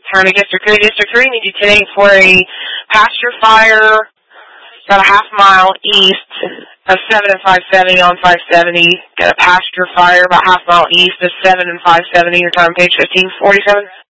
County District 3. District 3 needs you today for a pasture fire about a half mile east of 7 and 570 on 570. Got a pasture fire about half mile east of 7 and 570. Your time, page 1547.